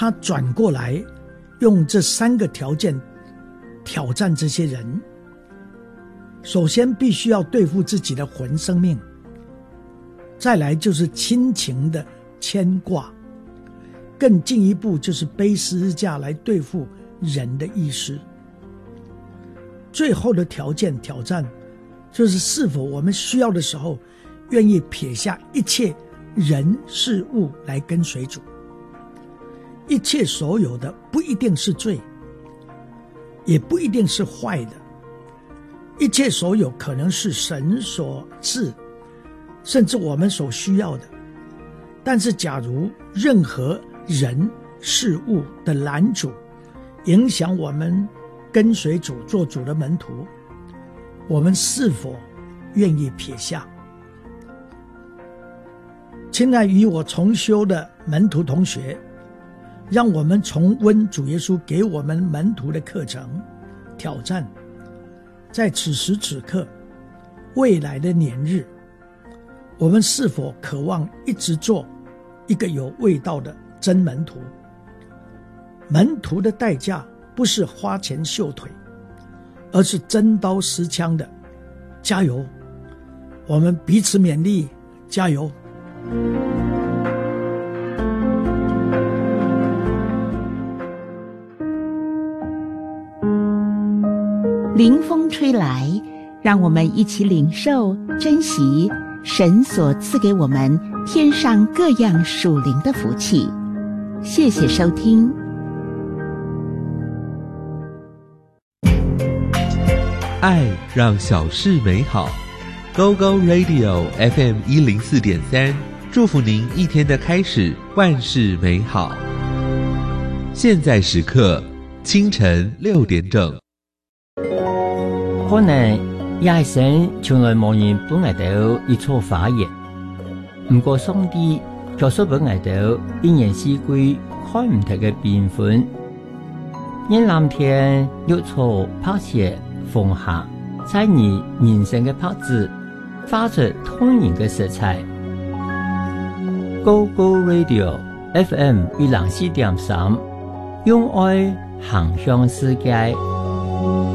他转过来用这3个条件挑战这些人。首先必须要对付自己的魂生命，再来就是亲情的牵挂，更进一步就是背十字架来对付人的意识。最后的挑战就是是否我们需要的时候愿意撇下一切人事物来跟随主。一切所有的不一定是罪，也不一定是坏的，一切所有可能是神所赐，甚至我们所需要的。但是假如任何人事物的拦阻影响我们跟随主做主的门徒，我们是否愿意撇下？亲爱与我重修的门徒同学，让我们重温主耶稣给我们门徒的课程挑战。在此时此刻，未来的年日，我们是否渴望一直做一个有味道的真门徒？门徒的代价不是花拳绣腿，而是真刀实枪的加油。我们彼此勉励，加油。 凌风吹来，让我们一起领受珍惜神所赐给我们天上各样属灵的福气。谢谢收听。 爱让小事美好。 Go Go Radio FM 104.3，祝福您一天的开始万事美好。现在时刻清晨6点整。 可能也是神從來冇人本嚟到一錯發言，唔過上帝就說本嚟到一年四季看唔同嘅變款，因藍天綠草拍攝風下，在你人生嘅拍子發出通然嘅色彩。Go Go Radio FM 104.3，用愛行向世界。